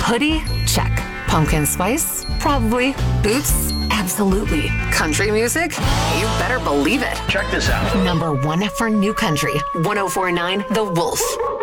Hoodie? Check. Pumpkin spice? Probably. Boots? Absolutely. Country music? You better believe it. Check this out. Number 1 for new country. 104.9 The Wolf.